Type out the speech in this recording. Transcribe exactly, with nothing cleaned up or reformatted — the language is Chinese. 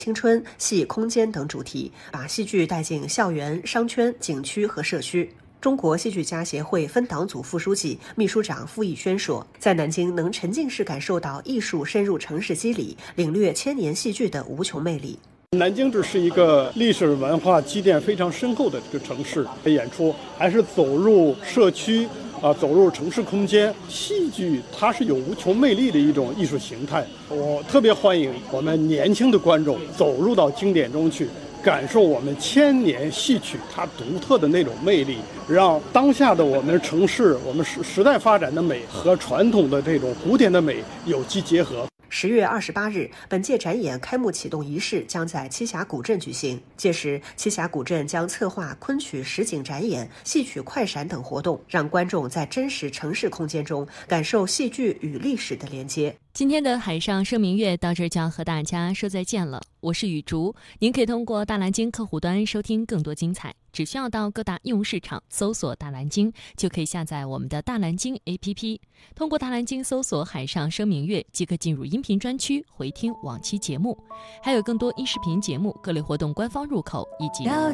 青春、戏空间等主题，把戏剧带进校园、商圈、景区和社区。中国戏剧家协会分党组副书记、秘书长傅艺轩说，在南京能沉浸式感受到艺术深入城市肌理，领略千年戏剧的无穷魅力。 南京这是一个历史文化积淀非常深厚的这个城市，演出还是走入社区啊，走入城市空间。戏剧它是有无穷魅力的一种艺术形态，我特别欢迎我们年轻的观众走入到经典中去，感受我们千年戏曲它独特的那种魅力，让当下的我们城市、我们时时代发展的美和传统的这种古典的美有机结合。 十月二十八日，本届展演开幕启动仪式将在栖霞古镇举行。届时，栖霞古镇将策划昆曲实景展演、戏曲快闪等活动，让观众在真实城市空间中感受戏剧与历史的连接。 今天的海上声明月到这儿就要和大家说再见了，我是雨竹。您可以通过大蓝鲸客户端收听更多精彩，只需要到各大应用市场搜索大蓝鲸，就可以下载我们的大蓝鲸 A P P。通过大蓝鲸搜索海上声明月，即可进入音频专区回听往期节目，还有更多音视频节目、各类活动官方入口以及